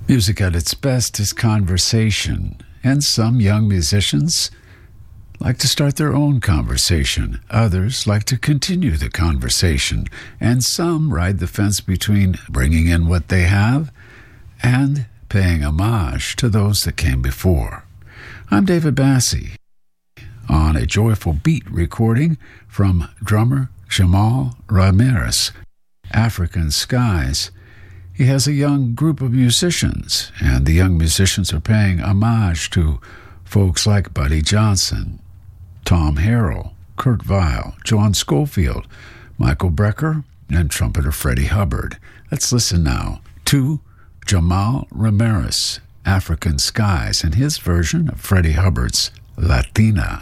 Music at its best is conversation, and some young musicians like to start their own conversation. Others like to continue the conversation, and some ride the fence between bringing in what they have and paying homage to those that came before. I'm David Bassi on a Joyful Beat recording from drummer Jamal Ramirez, African Skies. He has a young group of musicians, and the young musicians are paying homage to folks like Buddy Johnson, Tom Harrell, Kurt Vile, John Schofield, Michael Brecker, and trumpeter Freddie Hubbard. Let's listen now to Jamal Ramirez, African Skies, and his version of Freddie Hubbard's Latina.